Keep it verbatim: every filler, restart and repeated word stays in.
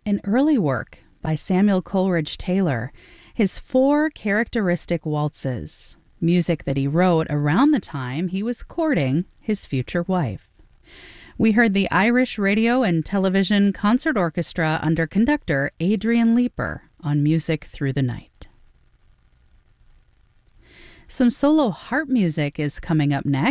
An early work by Samuel Coleridge Taylor, his four characteristic waltzes, music that he wrote around the time he was courting his future wife. We heard the Irish Radio and Television Concert Orchestra under conductor Adrian Leeper on Music Through the Night. Some solo harp music is coming up next.